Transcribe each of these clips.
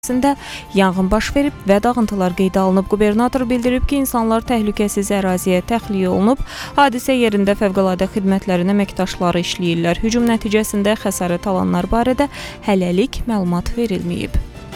yanğın baş verib və dağıntılar qeydə alınıb. Qubernator bildirib ki, insanlar təhlükəsiz əraziyə təxliyə olunub. Hadisə yerində fəvqəladə xidmətlərin əməkdaşları işləyirlər. Hücum nəticəsində xəsarət alanlar barədə hələlik məlumat verilməyib.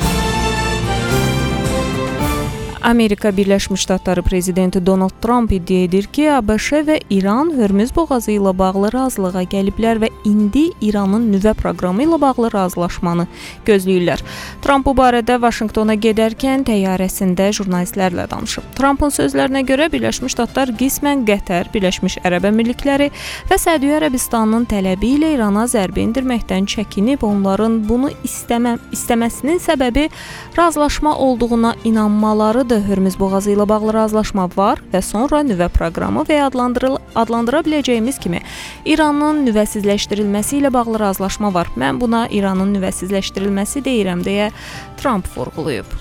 Amerika Birləşmiş Ştatları prezidenti Donald Trump iddia edir ki, ABŞ və İran Hörmüz boğazı ilə bağlı razılığa gəliblər və indi İranın nüvə proqramı ilə bağlı razılaşmanı gözləyirlər. Trump bu barədə Vaşinqtona gedərkən təyyarəsində jurnalistlərlə danışıb. Trumpın sözlərinə görə Birləşmiş Ştatlar qismən Qətər, Birləşmiş Ərəb Əmirlikləri və Səudiyyə Ərəbistanının tələbi ilə İrana zərbə endirməkdən çəkinib, onların bunu istəməsinin səbəbi razılaşma olduğuna inanmalarıdır. Hörmüz boğazı ilə bağlı razılaşma var və sonra nüvə proqramı və adlandıra biləcəyimiz kimi İranın nüvəsizləşdirilməsi ilə bağlı razılaşma var. Mən buna İranın nüvəsizləşdirilməsi deyirəm, deyə Trump vurğulayıb.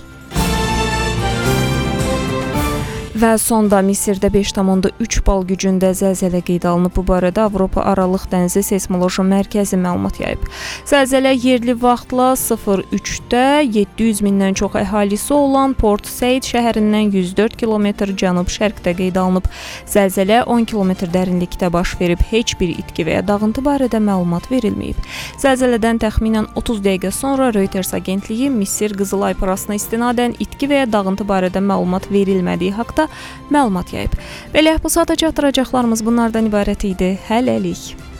Və sonda Misirdə 5,3 bal gücündə zəlzələ qeydə alınıb. Bu barədə Avropa Aralıq Dənizi Seysmoloji Mərkəzi məlumat yayıb. Zəlzələ yerli vaxtla 03-də 700 mindən çox əhalisi olan Port Said şəhərindən 104 km cənub-şərqdə qeydə alınıb. Zəlzələ 10 km dərinlikdə baş verib. Heç bir itki və ya dağıntı barədə məlumat verilməyib. Zəlzələdən təxminən 30 dəqiqə sonra Reuters agentliyi Misir Qızılay parasına istinadən itki və ya dağıntı barədə məlumat verilmədiyi haqda məlumat yayıb. Belə bu saata çatdıracaqlarımız bunlardan ibarət idi. Hələlik.